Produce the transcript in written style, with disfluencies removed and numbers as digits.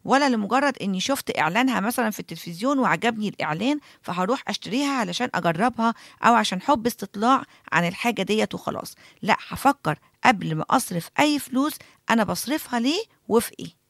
ولا لمجرد إني شفت إعلانها مثلا في التلفزيون وعجبني الإعلان فهروح أشتريها علشان أجربها أو عشان حب استطلاع عن الحاجة ديت وخلاص. لا، هفكر قبل ما أصرف أي فلوس أنا بصرفها ليه وفي إيه.